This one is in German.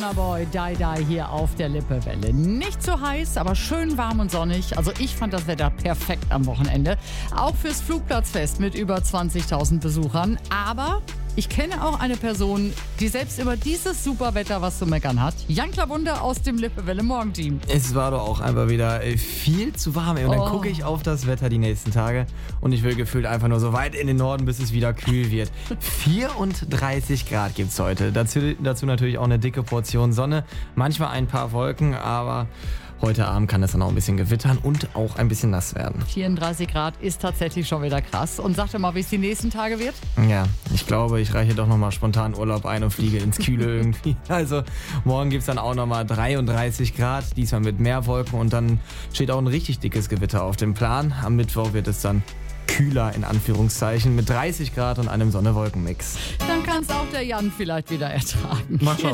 Burna Boy, Die Die hier auf der Lippewelle. Nicht zu heiß, aber schön warm und sonnig. Also ich fand das Wetter perfekt am Wochenende. Auch fürs Flugplatzfest mit über 20.000 Besuchern. Aber ich kenne auch eine Person, die selbst über dieses super Wetter was zu meckern hat. Jan Klawunde aus dem Lippewelle Morgenteam. Es war doch auch einfach wieder viel zu warm. Und dann gucke ich auf das Wetter die nächsten Tage und ich will gefühlt einfach nur so weit in den Norden, bis es wieder kühl wird. 34 Grad gibt's heute. Dazu natürlich auch eine dicke Portion Sonne. Manchmal ein paar Wolken, aber heute Abend kann es dann auch ein bisschen gewittern und auch ein bisschen nass werden. 34 Grad ist tatsächlich schon wieder krass. Und sag doch mal, wie es die nächsten Tage wird? Ja, ich glaube, ich reiche doch nochmal spontan Urlaub ein und fliege ins Kühle irgendwie. Also morgen gibt's dann auch nochmal 33 Grad, diesmal mit mehr Wolken und dann steht auch ein richtig dickes Gewitter auf dem Plan. Am Mittwoch wird es dann kühler in Anführungszeichen mit 30 Grad und einem Sonne-Wolken-Mix. Dann kann's auch der Jan vielleicht wieder ertragen. Mal schauen.